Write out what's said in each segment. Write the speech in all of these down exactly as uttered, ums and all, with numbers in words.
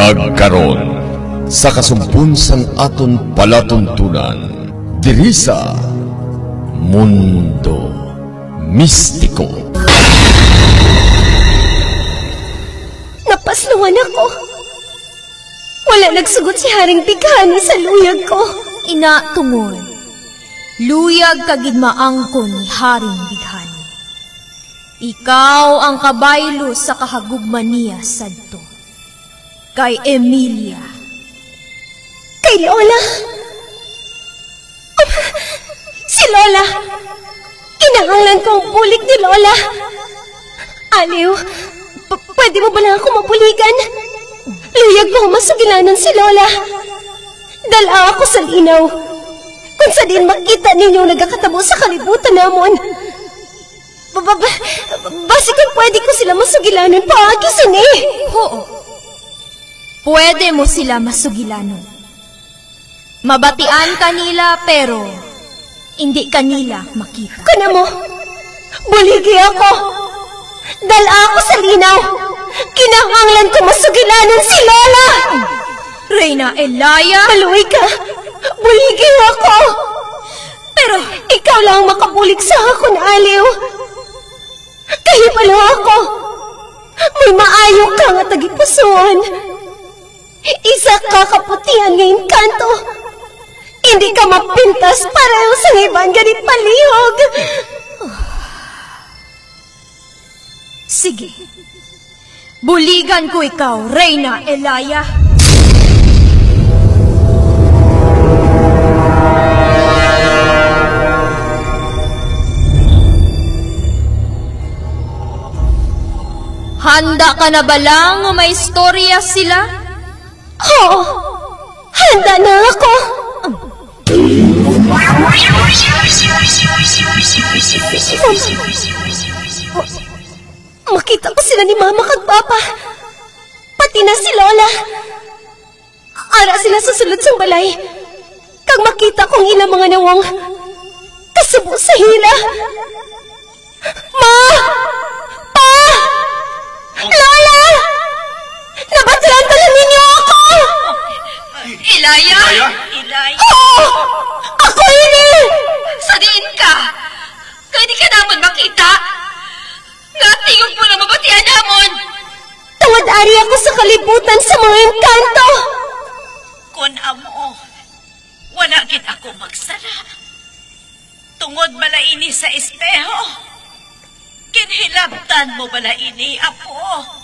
Nagkaron sa kasumpon sang aton palatuntunan diri sa Mundo Mistiko. Napasluhan ako. Wala nagsugot si Haring Bighani sa luyag ko. Ina tungod, luyag kagidmaangkon ni Haring Bighani. Ikaw ang kabaylo sa kahagugman niya sadto. Kay Emilia. Kay Lola. Si Lola. Kinahanglan ko ang bulik ni Lola. Aliw, pwede mo ba lang ako mapuligan? Luyag ko masugilanan si Lola. Dala ako sa linaw. Kung sa din makita ninyo nagkakatabo sa kalibutan namon. Basi kung pwede ko sila masugilanan, paakisin eh. Oo. Pwede mo sila masugilanon. Mabatian kanila pero hindi kanila makita. Kana mo, buligi ako. Dala ako sa linaw. Kinahanglan ko masugilanon si Lola. Reyna Elaya. Maluwi ka. Buligi ako. Pero ikaw lang makabulig sa ako na aliw. Kaya pala ako. May maayo ka nga tagipusuan. Isa ka kaputihan ngayong kanto. Hindi ka mapintas para sa iban ganit palihog. Sige. Buligan ko ikaw, Reyna Elaya. Handa ka na ba lang may istorya sila? Oo, handa na ako. Makita ko sila ni Mama kag Papa. Pati na si Lola. Ara sila susulod sa balay. Kag makita kong ilang mga nawang kasubo sa hila. Ma! Pa! Lola! Nabatlantalan ninyo ako! Elaya? Elaya? Elaya? Oo! Ako ini! Sadiin ka! Kaya di ka naman makita! Natingog mo na mabatian hamon! Tungod-ari ako sa kalibutan sa mga engkanto! Kun amo, wala gid ako magsara. Tungod bala ini sa espeho. Kinhilabtan mo bala ini, apo.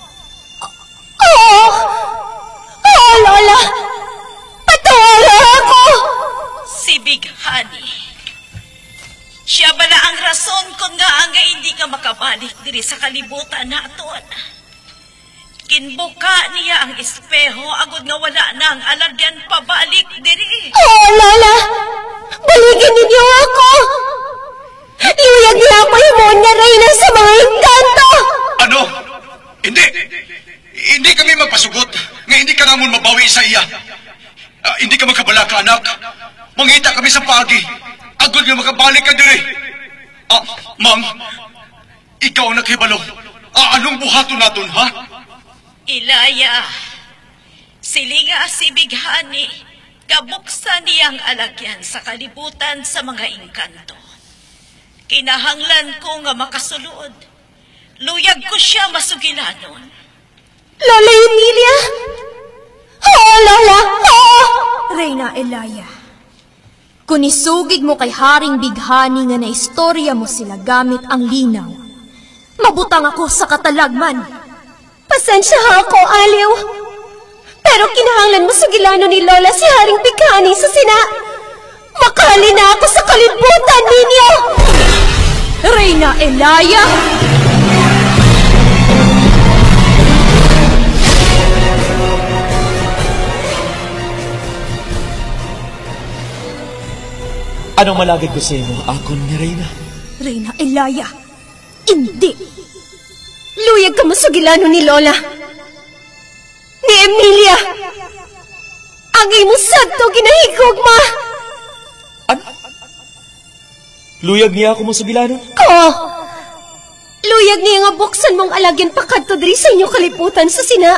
Oo! Oo, Lola! Patawa ako! Si Bighani. Siya bala ang rason kung nga nga hindi ka makabalik diri sa kalibutan naton. Kinbuka niya ang espeho agud nga wala nang alagyan pabalik diri. Oo, Lola! Baligin ninyo ako! Luyag niya ako himon nga Reyna sa mga engkanto! Ano? Hindi! Hindi kami magpasugot nga hindi ka namon mabawi sa iya. Uh, hindi ka magkabalaka, anak. Mangita kami sa pagi. Agad nga makabalik ka diri. Ah, ma'am, ikaw ang naghibalo. Ah, anong buhato naton, ha? Ilaya, silinga si Bighani, kabuksan niyang alagyan sa kalibutan sa mga engkanto. Kinahanglan ko nga makasulod. Luyag ko siya masugilanon. Lola Emilia? Oo, Lola! Oo! Reyna Elaya, kung isugid mo kay Haring Bighani nga na istorya mo sila gamit ang linaw, mabutang ako sa katalagman. Pasensya ako, aliw. Pero kinahanglan mo sugilanon ni Lola si Haring Bighani sa sina. Makali na ako sa kalibutan ninyo! Reyna Elaya! Anong malagay ko sa imo, akon ni Reyna? Reyna Elaya, hindi! Luyag ka masugilanon ni Lola. Ni Emilia. Ang imo sadto ginahigugma. Ano? Luyag niya ako mo sa gilanon? Oo. Luyag niya nga buksan mong alagyan pa kadto diri sa inyo kaliputan sa sina.